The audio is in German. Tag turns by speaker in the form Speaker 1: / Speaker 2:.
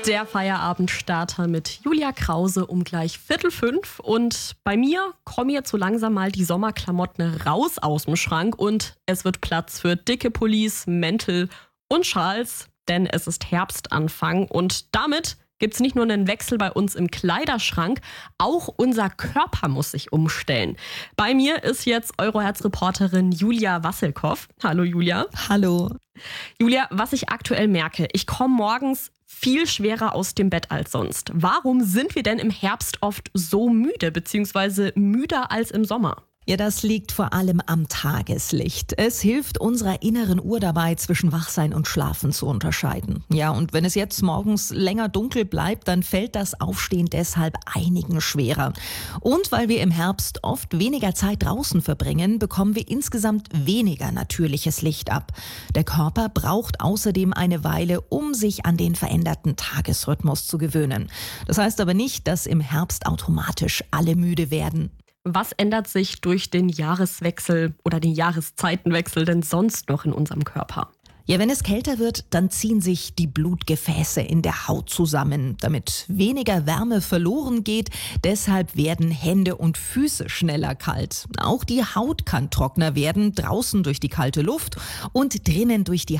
Speaker 1: Der Feierabendstarter mit Julia Krause um gleich 4:45. Und bei mir kommen jetzt so langsam mal die Sommerklamotten raus aus dem Schrank und es wird Platz für dicke Pullis, Mäntel und Schals, denn es ist Herbstanfang und damit gibt's nicht nur einen Wechsel bei uns im Kleiderschrank, auch unser Körper muss sich umstellen. Bei mir ist jetzt Euroherz-Reporterin Julia Wasselkow. Hallo Julia.
Speaker 2: Hallo.
Speaker 1: Julia, was ich aktuell merke, ich komme morgens viel schwerer aus dem Bett als sonst. Warum sind wir denn im Herbst oft so müde, beziehungsweise müder als im Sommer?
Speaker 2: Ja, das liegt vor allem am Tageslicht. Es hilft unserer inneren Uhr dabei, zwischen Wachsein und Schlafen zu unterscheiden. Ja, und wenn es jetzt morgens länger dunkel bleibt, dann fällt das Aufstehen deshalb einigen schwerer. Und weil wir im Herbst oft weniger Zeit draußen verbringen, bekommen wir insgesamt weniger natürliches Licht ab. Der Körper braucht außerdem eine Weile, um sich an den veränderten Tagesrhythmus zu gewöhnen. Das heißt aber nicht, dass im Herbst automatisch alle müde werden.
Speaker 1: Was ändert sich durch den Jahreswechsel oder den Jahreszeitenwechsel denn sonst noch in unserem Körper?
Speaker 2: Ja, wenn es kälter wird, dann ziehen sich die Blutgefäße in der Haut zusammen, damit weniger Wärme verloren geht. Deshalb werden Hände und Füße schneller kalt. Auch die Haut kann trockener werden, draußen durch die kalte Luft und drinnen durch die